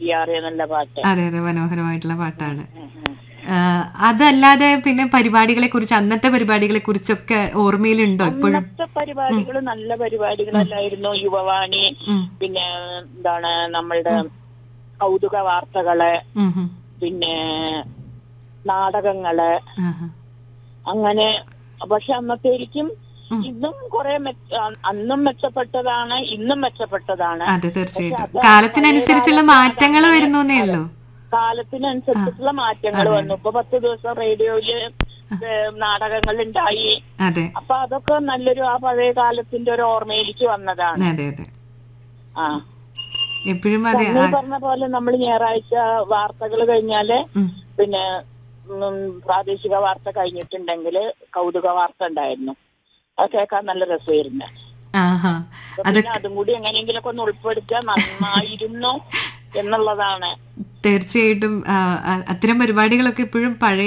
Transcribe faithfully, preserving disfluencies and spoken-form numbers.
യാറേ നല്ല പാട്ട്. അതെ അതെ, മനോഹരമായിട്ടുള്ള പാട്ടാണ്. ഉം, ഉം. ആ, അതല്ലാതെ പിന്നെ പരിപാടികളെ കുറിച്ച്, അന്നത്തെ പരിപാടികളെ കുറിച്ചൊക്കെ ഓർമ്മയിലുണ്ടോ ഇപ്പോഴും? അന്നത്തെ പരിപാടികൾ നല്ല പരിപാടികളല്ലായിരുന്നു. യുവവാണി, ഉം, പിന്നെ എന്താണ് നമ്മളുടെ ഉം, കൗതുക വാർത്തകള്, ഉം, ഉം. പിന്നെ നാടകങ്ങള്, ആഹാ. അങ്ങനെ. പക്ഷെ അന്നത്തേക്കും ഉം. ഇന്നും കുറെ അന്നും മെച്ചപ്പെട്ടതാണ്, ഇന്നും മെച്ചപ്പെട്ടതാണ്. അതെ, പക്ഷെ തീർച്ചയായിട്ടും അത് പഴയ കാലത്തിനനുസരിച്ചുള്ള കാലത്ത് മാറ്റങ്ങൾ അതങ്ങനെ. വരുന്നേ അതെ, ഉള്ളൂ. ആ, കാലത്തിനനുസരിച്ചിട്ടുള്ള മാറ്റങ്ങൾ അതെ വന്നു. അതെ. ഇപ്പൊ പത്ത് ദിവസം റേഡിയോയില് നാടകങ്ങൾ ഉണ്ടായി. അതെ അപ്പൊ അതൊക്കെ നല്ലൊരു ആ പഴയ കാലത്തിന്റെ ഒരു ഓർമ്മയിലേക്ക് വന്നതാണ്. അതെ അതെ, ആ, എപ്പോഴും അതെ. അന്നീ ആ, പറഞ്ഞ പോലെ നമ്മൾ ഞായറാഴ്ച വാർത്തകൾ കഴിഞ്ഞാല് ഉം. പിന്നെ ഉം, പ്രാദേശിക വാർത്ത കഴിഞ്ഞിട്ടുണ്ടെങ്കിൽ കൗതുക വാർത്ത ഉണ്ടായിരുന്നു. അത് കേൾക്കാൻ നല്ല രസമായിരുന്നു. ആഹാ. അപ്പൊ പിന്നെ അതൊക്കെ അതും കൂടി എങ്ങനെയെങ്കിലൊക്കെ ഒന്ന് ഉൾപ്പെടുത്തിയാൽ നന്നായിരുന്നു എന്നുള്ളതാണ്. തീർച്ചയായിട്ടും. ആ, ആ, അത്തരം പരിപാടികളൊക്കെ ഇപ്പോഴും പഴയ